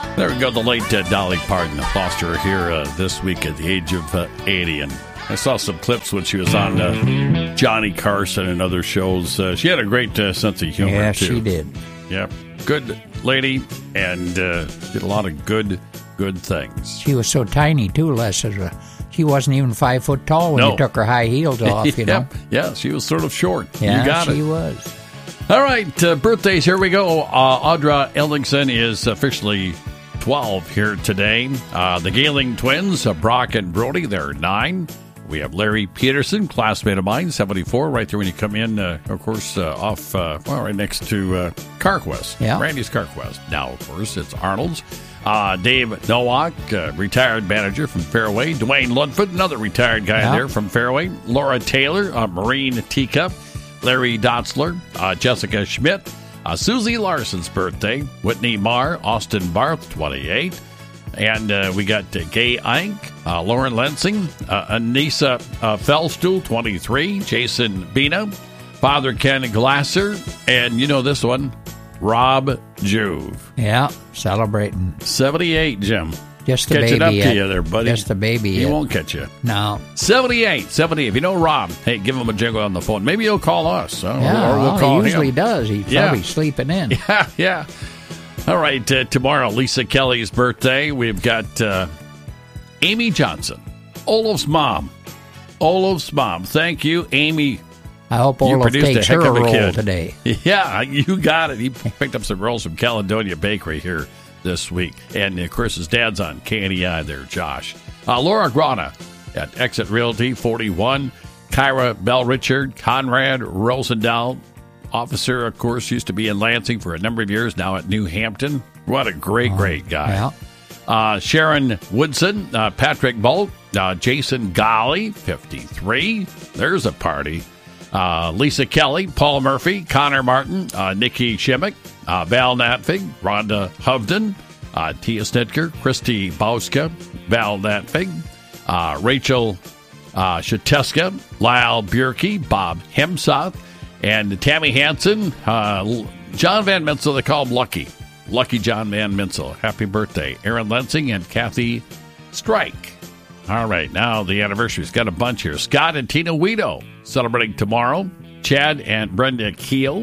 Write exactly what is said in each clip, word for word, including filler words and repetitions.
There we go, the late uh, Dolly Parton. Lost her here uh, this week at the age of uh, eighty. And I saw some clips when she was on uh, Johnny Carson and other shows. Uh, she had a great uh, sense of humor, yeah, too. she did. Yeah, good lady, and uh, did a lot of good, good things. She was so tiny, too, Les. As a, she wasn't even five foot tall when No. you took her high heels off, you yeah, know. yeah, she was sort of short. Yeah, you got she it. was. All right, uh, birthdays, here we go. Uh, Audra Ellingson is officially twelve here today. Uh, the Gailing twins, uh, Brock and Brody, they're nine. We have Larry Peterson, classmate of mine, seventy-four, right there when you come in, uh, of course, uh, off, uh, well, right next to uh, CarQuest. Yeah. Randy's CarQuest. Now, of course, it's Arnold's. Uh, Dave Nowak, uh, retired manager from Fairway. Dwayne Ludford, another retired guy Yeah. there from Fairway. Laura Taylor, a Marine Teacup. Larry Dotzler, uh, Jessica Schmidt, uh, Susie Larson's birthday, Whitney Marr, Austin Barth, twenty-eight, and uh, we got uh, Gay Eink, uh, Lauren Lensing, uh, Anissa uh, Fellstuhl, twenty-three, Jason Bina, Father Ken Glasser, and you know this one, Rob Juve. Yeah, celebrating. seventy-eight, Jim. Just a Catching baby up to yet. you there, buddy. Just a baby He yet. won't catch you. No. seventy-eight, seventy. If you know Rob, hey, give him a jingle on the phone. Maybe he'll call us. uh, Yeah, or we'll well, call he usually him. does. He's Yeah. probably sleeping in. Yeah, yeah. All right, uh, tomorrow, Lisa Kelly's birthday. We've got uh, Amy Johnson, Olaf's mom. Olaf's mom. Thank you, Amy. I hope You Olaf produced a takes heck her of a role kid. today. Yeah, you got it. He picked up some rolls from Caledonia Bakery here this week. And, of course, his dad's on K N E I there, Josh. Uh, Laura Grana at Exit Realty, forty-one. Kyra Bell Richard, Conrad Rosendahl, officer, of course, used to be in Lansing for a number of years, now at New Hampton. What a great, great guy. Yeah. Uh, Sharon Woodson, uh, Patrick Bolt, uh, Jason Golly, fifty-three. There's a party. Uh, Lisa Kelly, Paul Murphy, Connor Martin, uh, Nikki Shimmick, uh, Val Natfig, Rhonda Hovden, uh, Tia Snitker, Christy Bauska, Val Natfig, uh, Rachel uh, Shateska, Lyle Bierke, Bob Hemsoth, and Tammy Hansen, uh, John Van Mensel. They call him Lucky. Lucky John Van Mensel. Happy birthday. Aaron Lensing and Kathy Strike. All right, now the anniversary's got a bunch here. Scott and Tina Weedo celebrating tomorrow. Chad and Brenda Keel.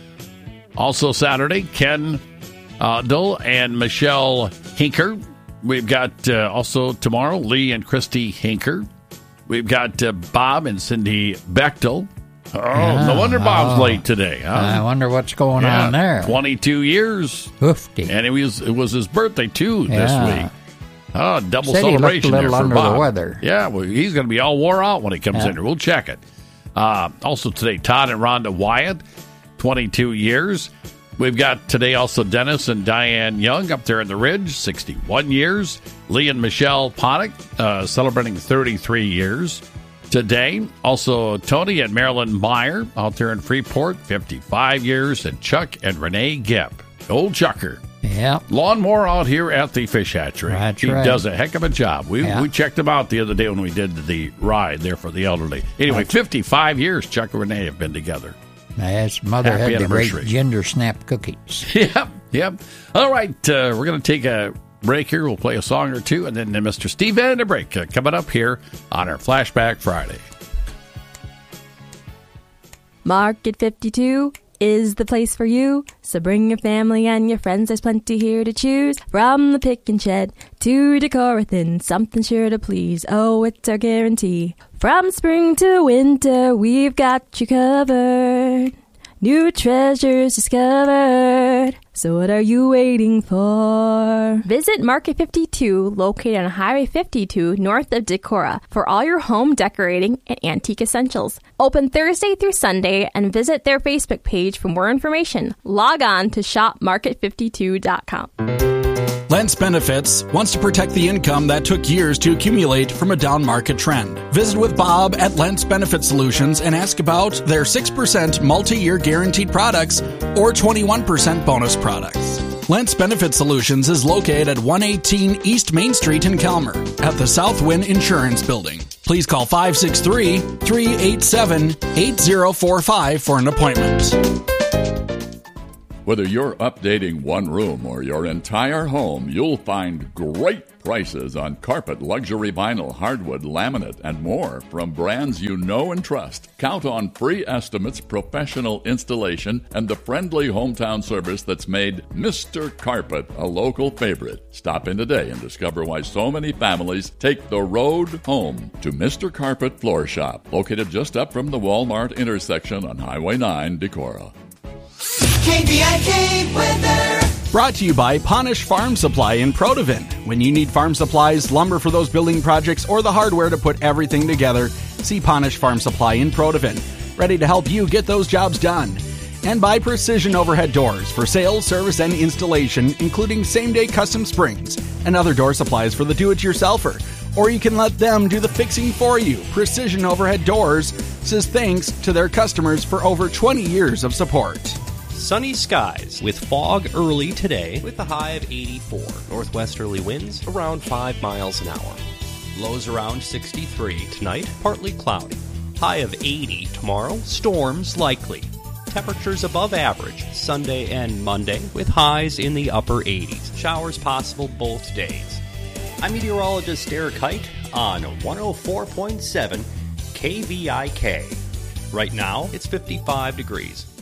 Also Saturday, Ken uh, Dull and Michelle Hinker. We've got uh, also tomorrow, Lee and Christy Hinker. We've got uh, Bob and Cindy Bechtel. Oh, Yeah, no wonder Bob's oh. late today. Huh? I wonder what's going Yeah, on there. twenty-two years. Fifty. And it was it was his birthday, too, Yeah. this week. Oh, double Said he looked a celebration there little for under Bob. the weather. Yeah, well, he's going to be all wore out when he comes Yeah. in here. We'll check it. Uh, also today, Todd and Rhonda Wyatt, twenty-two years. We've got today also Dennis and Diane Young up there in the Ridge, sixty-one years. Lee and Michelle Ponick uh, celebrating thirty-three years today. Also Tony and Marilyn Meyer out there in Freeport, fifty-five years. And Chuck and Renee Gipp, old Chucker. Yeah. Lawnmower out here at the fish hatchery. That's he right. does a heck of a job. We Yeah. we checked him out the other day when we did the ride there for the elderly. Anyway, fifty-five years Chuck and Renee have been together. His mother Happy had the great anniversary. ginger snap cookies. Yep, yep. All right, uh, we're going to take a break here. We'll play a song or two, and then uh, Mister Steve Vanderbrink uh, coming up here on our Flashback Friday. Market fifty-two is the place for you. So bring your family and your friends, there's plenty here to choose. From the pick and shed to Decorathin, something sure to please. Oh, it's our guarantee. From spring to winter, we've got you covered. New treasures discovered. So what are you waiting for? Visit Market fifty-two, located on Highway fifty-two, north of Decorah, for all your home decorating and antique essentials. Open Thursday through Sunday, and visit their Facebook page for more information. Log on to shop market fifty-two dot com. Lentz Benefits wants to protect the income that took years to accumulate from a down market trend. Visit with Bob at Lentz Benefit Solutions and ask about their six percent multi-year guaranteed products or twenty-one percent bonus products. Lentz Benefit Solutions is located at one eighteen East Main Street in Calmer at the Southwind Insurance Building. Please call five six three, three eight seven, eight zero four five for an appointment. Whether you're updating one room or your entire home, you'll find great prices on carpet, luxury vinyl, hardwood, laminate, and more from brands you know and trust. Count on free estimates, professional installation, and the friendly hometown service that's made Mister Carpet a local favorite. Stop in today and discover why so many families take the road home to Mister Carpet Floor Shop, located just up from the Walmart intersection on Highway nine, Decorah. K B I K weather. Brought to you by Ponish Farm Supply in Protivin. When you need farm supplies, lumber for those building projects, or the hardware to put everything together, see Ponish Farm Supply in Protivin. Ready to help you get those jobs done. And by Precision Overhead Doors for sales, service, and installation, including same-day custom springs and other door supplies for the do-it-yourselfer. Or you can let them do the fixing for you. Precision Overhead Doors says thanks to their customers for over twenty years of support. Sunny skies with fog early today with a high of eighty-four. Northwesterly winds around five miles an hour. Lows around sixty-three. Tonight, partly cloudy. High of eighty tomorrow. Storms likely. Temperatures above average Sunday and Monday with highs in the upper eighties. Showers possible both days. I'm meteorologist Derek Height on one oh four point seven K V I K. Right now, it's fifty-five degrees.